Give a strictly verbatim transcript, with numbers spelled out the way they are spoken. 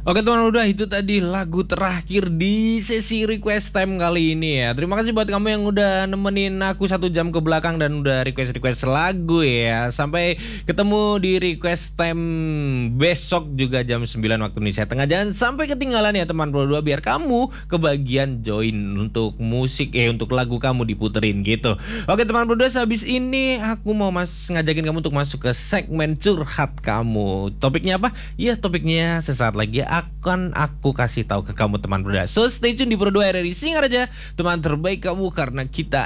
Oke teman udah itu tadi lagu terakhir di sesi request time kali ini ya. Terima kasih buat kamu yang udah nemenin aku satu jam ke belakang dan udah request-request lagu ya. Sampai ketemu di request time besok juga jam sembilan waktu Indonesia Tengah. Jangan sampai ketinggalan ya teman Pro dua biar kamu kebagian join untuk musik eh untuk lagu kamu diputerin gitu. Oke teman Pro dua sehabis ini aku mau mas ngajakin kamu untuk masuk ke segmen curhat kamu. Topiknya apa? Ya topiknya sesaat lagi akan aku kasih tahu ke kamu teman Pro dua. So stay tune di Pro dua R R I Singaraja, teman terbaik kamu karena kita